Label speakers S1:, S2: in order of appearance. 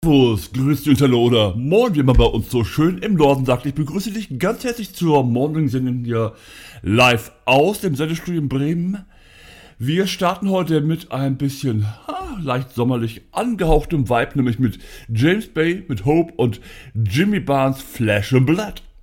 S1: Servus, grüß dich und hallo oder moin, wie immer bei uns so schön im Norden sagt. Ich begrüße dich ganz herzlich zur Morning-Sendung hier live aus dem Sendestudio in Bremen. Wir starten heute mit ein bisschen leicht sommerlich angehauchtem Vibe, nämlich mit James Bay, mit Hope und Jimmy Barnes Flesh and Blood.